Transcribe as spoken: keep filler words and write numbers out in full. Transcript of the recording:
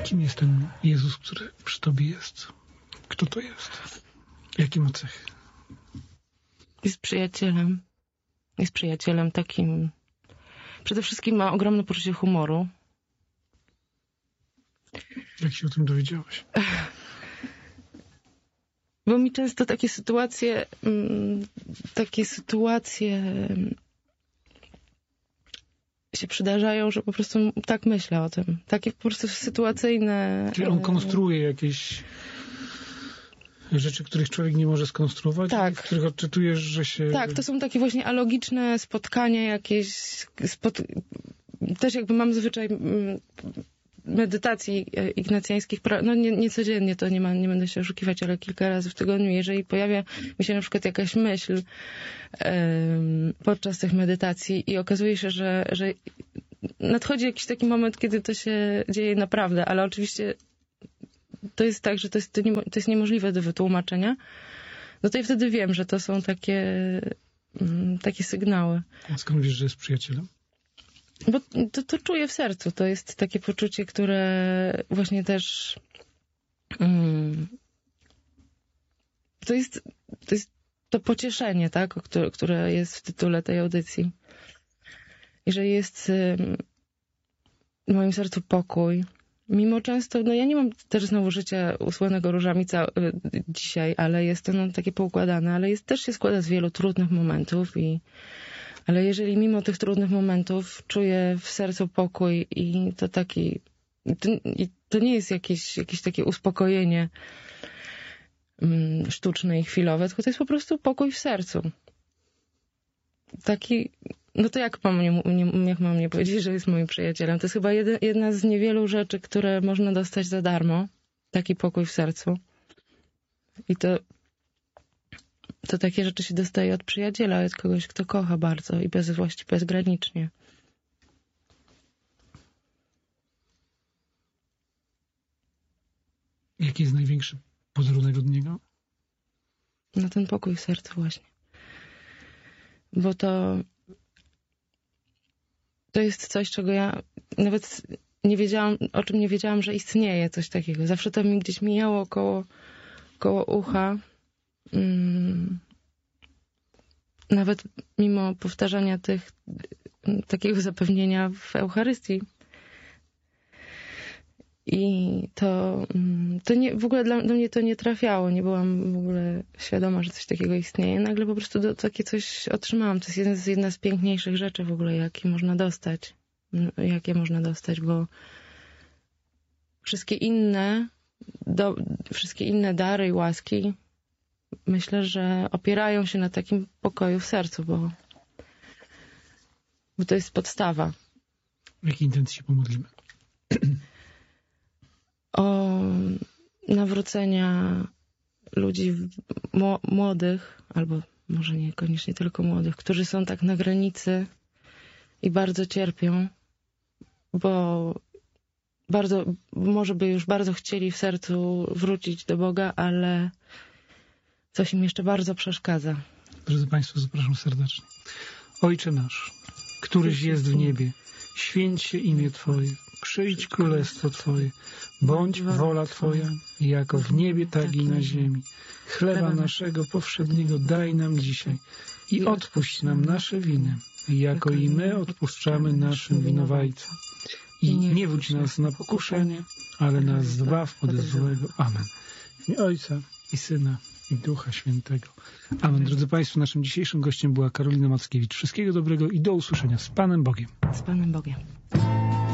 Kim jest ten Jezus, który przy tobie jest? Kto to jest? Jakie ma cechy? Jest przyjacielem. Jest przyjacielem takim... Przede wszystkim ma ogromne poczucie humoru. Jak się o tym dowiedziałeś? Bo mi często takie sytuacje, takie sytuacje się przydarzają, że po prostu tak myślę o tym. Takie po prostu sytuacyjne... Czyli on konstruuje jakieś rzeczy, których człowiek nie może skonstruować? Tak. W których odczytujesz, że się... Tak, to są takie właśnie alogiczne spotkania jakieś... Spot... Też jakby mam zwyczaj medytacji ignacjańskich, no nie, nie codziennie, to nie, ma, nie będę się oszukiwać, ale kilka razy w tygodniu, jeżeli pojawia mi się na przykład jakaś myśl um, podczas tych medytacji i okazuje się, że, że nadchodzi jakiś taki moment, kiedy to się dzieje naprawdę, ale oczywiście to jest tak, że to jest, to, nie, to jest niemożliwe do wytłumaczenia, no to i wtedy wiem, że to są takie, um, takie sygnały. A skąd wiesz, że jest przyjacielem? Bo to, to czuję w sercu. To jest takie poczucie, które właśnie też... Um, to jest to jest to pocieszenie, tak? Które, które jest w tytule tej audycji. Jeżeli jest um, w moim sercu pokój, mimo często... No ja nie mam też znowu życia usłanego różami ca- dzisiaj, ale jest to no, takie poukładane, ale jest, też się składa z wielu trudnych momentów i ale jeżeli mimo tych trudnych momentów czuję w sercu pokój i to taki... I to, i to nie jest jakieś, jakieś takie uspokojenie um, sztuczne i chwilowe, tylko to jest po prostu pokój w sercu. Taki... No to jak mam, nie, nie, jak mam nie powiedzieć, że jest moim przyjacielem? To jest chyba jedy, jedna z niewielu rzeczy, które można dostać za darmo. Taki pokój w sercu. I to... To takie rzeczy się dostaje od przyjaciela, od kogoś, kto kocha bardzo i bez, właściwie bezgranicznie. Jaki jest największy podarunek od niego? No ten pokój w sercu właśnie. Bo to to jest coś, czego ja nawet nie wiedziałam, o czym nie wiedziałam, że istnieje coś takiego. Zawsze to mi gdzieś mijało koło, koło ucha. Hmm. Nawet mimo powtarzania tych, takiego zapewnienia w Eucharystii. I to, to nie, w ogóle dla, do mnie to nie trafiało. Nie byłam w ogóle świadoma, że coś takiego istnieje. Nagle po prostu do, takie coś otrzymałam. To jest jedna z, jedna z piękniejszych rzeczy w ogóle, jakie można dostać. Jakie można dostać, bo wszystkie inne, do, wszystkie inne dary i łaski myślę, że opierają się na takim pokoju w sercu, bo, bo to jest podstawa. W jakiej intencji się pomodlimy? O nawrócenia ludzi młodych, albo może niekoniecznie tylko młodych, którzy są tak na granicy i bardzo cierpią, bo bardzo, może by już bardzo chcieli w sercu wrócić do Boga, ale coś im jeszcze bardzo przeszkadza. Drodzy Państwo, zapraszam serdecznie. Ojcze nasz, któryś jest w niebie, święć się imię Twoje, przyjdź królestwo Twoje, bądź wola Twoja, jako w niebie, tak i na ziemi. Chleba naszego powszedniego daj nam dzisiaj i odpuść nam nasze winy, jako i my odpuszczamy naszym winowajcom. I nie wódź nas na pokuszenie, ale nas zbaw ode złego. Amen. W imię Ojca i Syna i Ducha Świętego. Amen. Drodzy Państwo, naszym dzisiejszym gościem była Karolina Mackiewicz. Wszystkiego dobrego i do usłyszenia. Z Panem Bogiem. Z Panem Bogiem.